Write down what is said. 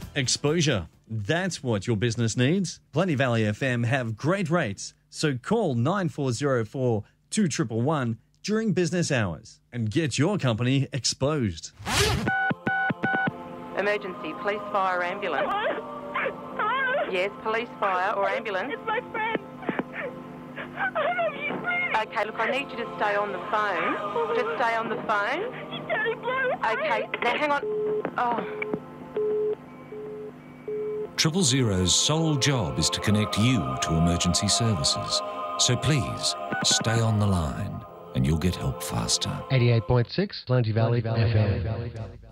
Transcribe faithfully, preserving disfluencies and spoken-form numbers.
Exposure. That's what your business needs. Plenty Valley F M have great rates, so call nine four zero four two one one one during business hours and get your company exposed. Emergency, police, fire, ambulance. Hello? Hello? Yes, police, fire or ambulance. It's my friend. I love you, please. Okay, look, I need you to stay on the phone. Just stay on the phone. He's Daddy Blue. Okay, now hang on. Oh. Triple Zero's sole job is to connect you to emergency services. So please, stay on the line and you'll get help faster. eighty-eight point six, Plenty Valley F M.